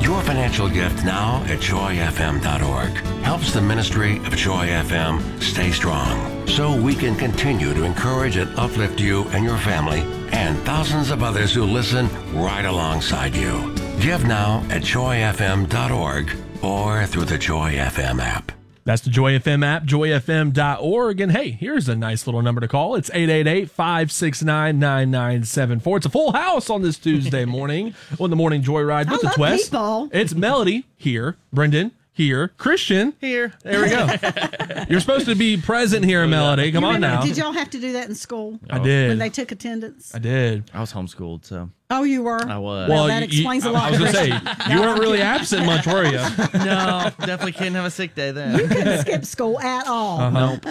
Your financial gift now at joyfm.org helps the ministry of Joy FM stay strong so we can continue to encourage and uplift you and your family and thousands of others who listen right alongside you. Give now at joyfm.org or through the Joy FM app. That's the Joy FM app, joyfm.org. And hey, here's a nice little number to call. It's 888-569-9974. It's a full house on this Tuesday morning on the Morning Joyride with the Twist. People. It's Melody here, Brendan here, Christian here. There we go. You're supposed to be present here, Melody. Come on now. Did y'all have to do that in school? I did. When they took attendance? I did. I was homeschooled, so. Oh, you were? I was. Well, that explains a lot. I was going to say, you weren't really absent much, were you? No, definitely couldn't have a sick day then. You couldn't skip school at all. Nope.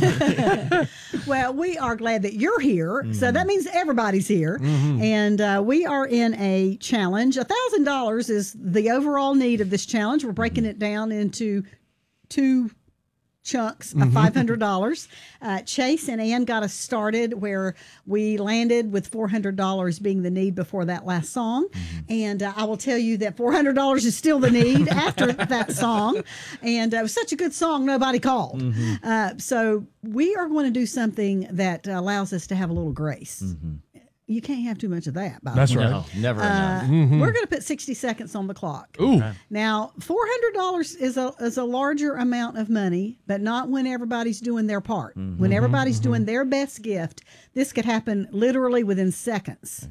Well, we are glad that you're here. So that means everybody's here. And we are in a challenge. $1,000 is the overall need of this challenge. We're breaking it down into two chunks of $500. Chase and Ann got us started where we landed with $400 being the need before that last song. And I will tell you that $400 is still the need after that song. And it was such a good song, nobody called. So we are going to do something that allows us to have a little grace. You can't have too much of that, by the way. That's right. No, never enough. We're going to put 60 seconds on the clock. Ooh. Now, $400 is a larger amount of money, but not when everybody's doing their part. When everybody's doing their best gift, this could happen literally within seconds.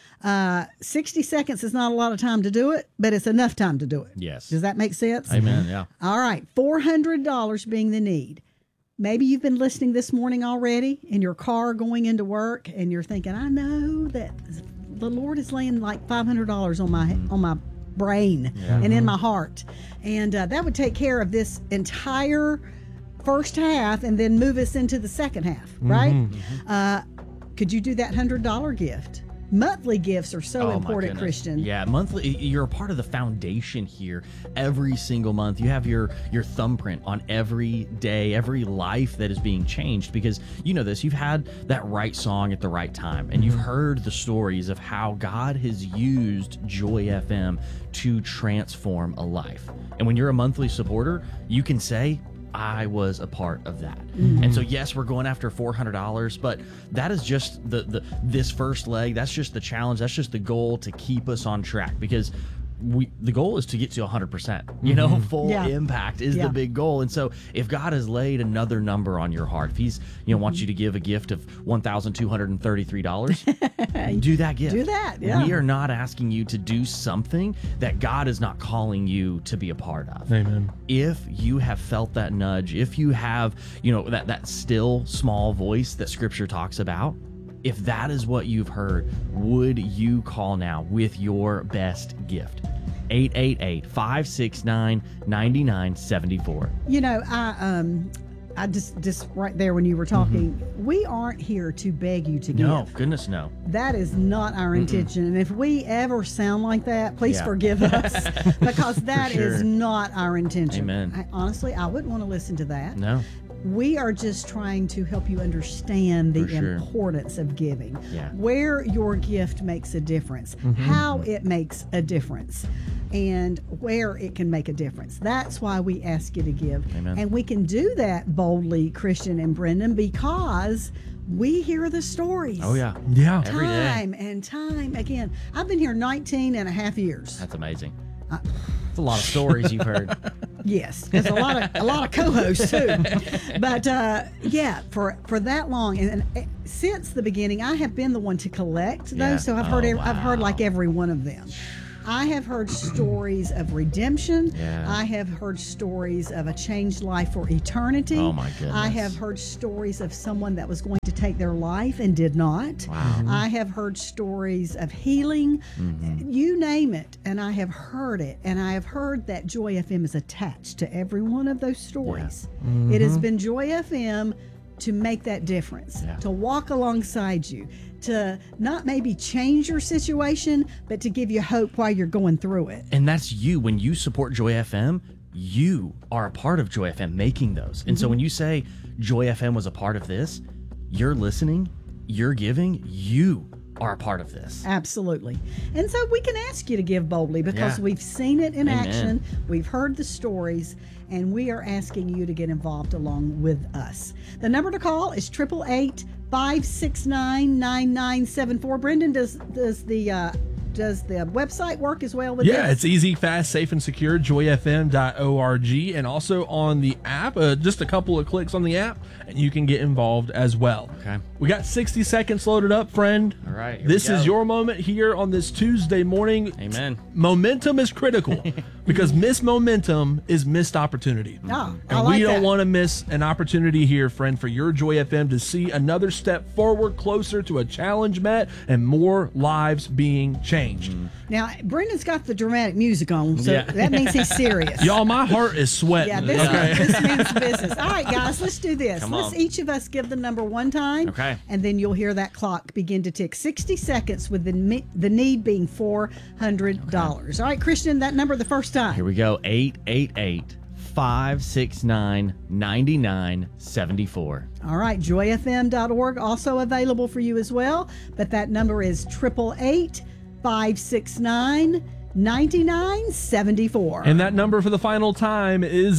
60 seconds is not a lot of time to do it, but it's enough time to do it. Yes. Does that make sense? Amen, yeah. All right, $400 being the need. Maybe you've been listening this morning already in your car going into work, and you're thinking, I know that the Lord is laying like $500 on my brain and in my heart. And that would take care of this entire first half and then move us into the second half, right? Could you do that $100 gift? Monthly gifts are so important, Christian. Yeah, monthly. You're a part of the foundation here. Every single month, you have your thumbprint on every day, every life that is being changed. Because you know this, you've had that right song at the right time, and you've heard the stories of how God has used Joy FM to transform a life. And when you're a monthly supporter, you can say, I was a part of that. And so yes, we're going after $400, but that is just this first leg. That's just the challenge. That's just the goal to keep us on track, because the goal is to get to 100%. You know, full impact is the big goal. And so if God has laid another number on your heart, if he's wants you to give a gift of $1,233, do that gift. Do that. Yeah. We are not asking you to do something that God is not calling you to be a part of. Amen. If you have felt that nudge, if you have, that still small voice that Scripture talks about, if that is what you've heard, would you call now with your best gift? 888-569-9974. I just right there when you were talking, we aren't here to beg you to give. No, goodness no. That is not our intention. And if we ever sound like that, please forgive us, because that is not our intention. Amen. Honestly, I wouldn't want to listen to that. No. We are just trying to help you understand the importance of giving, where your gift makes a difference, how it makes a difference, and where it can make a difference. That's why we ask you to give. Amen. And we can do that boldly, Christian and Brendan, because we hear the stories. Oh, yeah. Yeah. Every day. Time and time again. I've been here 19 and a half years. That's amazing. It's a lot of stories you've heard. Yes, there's a lot of co-hosts too, but for that long, and since the beginning, I have been the one to collect those. Yeah. So I've heard like every one of them. I have heard stories of redemption. Yeah. I have heard stories of a changed life for eternity. Oh, my goodness. I have heard stories of someone that was going to take their life and did not. Wow. I have heard stories of healing. You name it, and I have heard it. And I have heard that Joy FM is attached to every one of those stories. It has been Joy FM to make that difference, to walk alongside you, to not maybe change your situation, but to give you hope while you're going through it. And that's you. When you support Joy FM, you are a part of Joy FM making those. And so when you say Joy FM was a part of this, you're listening, you're giving, you are a part of this. Absolutely. And so we can ask you to give boldly because we've seen it in action. We've heard the stories, and we are asking you to get involved along with us. The number to call is 888-569-9974. Brendan, does the website work as well with this? Yeah, it's easy, fast, safe, and secure, joyfm.org. And also on the app, just a couple of clicks on the app, and you can get involved as well. Okay. We got 60 seconds loaded up, friend. All right, here This we go. is your moment here on this Tuesday morning. Amen. Momentum is critical because missed momentum is missed opportunity. Oh, I And like we don't that. want to miss an opportunity here, friend, for your Joy FM to see another step forward, closer to a challenge met and more lives being changed. Now, Brendan's got the dramatic music on, so Yeah. that means he's serious. Y'all, my heart is sweating. Yeah, this means business. All right, guys, let's do this. Come Let's on. each of us give the number one time. Okay. And then you'll hear that clock begin to tick. 60 seconds with the need being $400. All right, Christian, that number the first time. Here we go. 888-569-9974. All right, joyfm.org also available for you as well. But that number is 888-569-9974. And that number for the final time is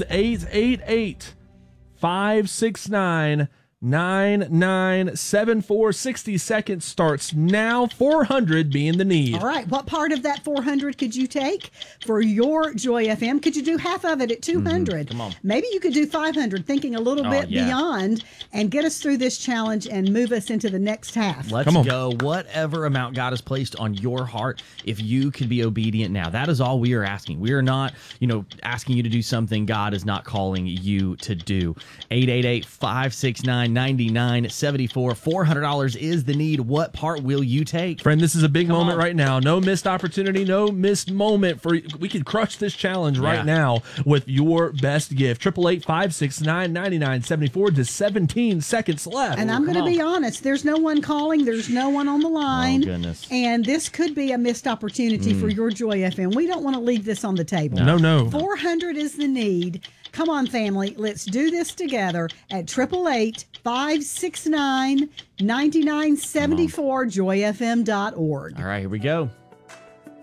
888-569-9974. 60 seconds starts now. 400 being the need. All right, what part of that 400 could you take for your Joy FM? Could you do half of it at 200? Come on. Maybe you could do 500, thinking a little bit yeah. beyond, and get us through this challenge and move us into the next half. Let's Come on. go. Whatever amount God has placed on your heart, if you could be obedient now, that is all we are asking. We are not, asking you to do something God is not calling you to do. 888-569-9974. $400 is the need. What part will you take? Friend, this is a big moment on. right now. No missed opportunity, no missed moment. We could crush this challenge right Yeah. now with your best gift. 888-569-9974. Just 17 seconds left. And I'm going to Come be on. honest, there's no one calling, there's no one on the line. Oh, goodness. And this could be a missed opportunity for your Joy FM. We don't want to leave this on the table. No. 400 is the need. Come on, family. Let's do this together at 888-569-9974, joyfm.org. All right, here we go.